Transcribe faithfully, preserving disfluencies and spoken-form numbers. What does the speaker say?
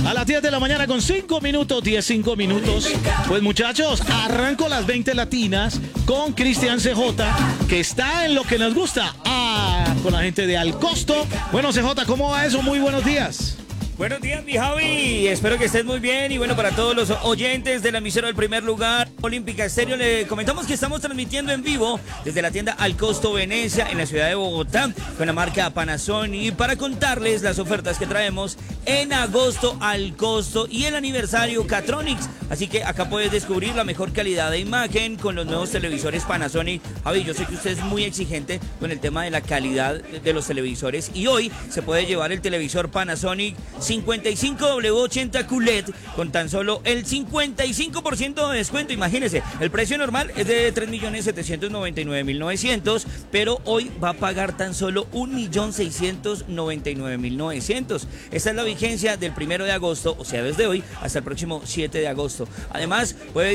A las diez de la mañana con cinco minutos, diez, cinco minutos. Pues muchachos, arranco las veinte latinas con Cristian C J, que está en lo que nos gusta. Ah, con la gente de Al Costo. Bueno, C J, ¿cómo va eso? Muy buenos días. Buenos días, mi Javi. Espero que estés muy bien. Y bueno, para todos los oyentes de la emisora del primer lugar, Olímpica Estéreo, le comentamos que estamos transmitiendo en vivo desde la tienda Al Costo Venecia en la ciudad de Bogotá con la marca Panasonic para contarles las ofertas que traemos en agosto Al Costo y el aniversario Catronics. Así que acá puedes descubrir la mejor calidad de imagen con los nuevos televisores Panasonic. Javi, yo sé que usted es muy exigente con el tema de la calidad de los televisores y hoy se puede llevar el televisor Panasonic cincuenta y cinco W ochenta Q L E D con tan solo el cincuenta y cinco por ciento de descuento. Imagínese, el precio normal es de tres millones setecientos noventa y nueve mil novecientos, pero hoy va a pagar tan solo un millón seiscientos noventa y nueve mil novecientos. Esta es la vigencia del primero de agosto, o sea, desde hoy hasta el próximo siete de agosto. Además, puede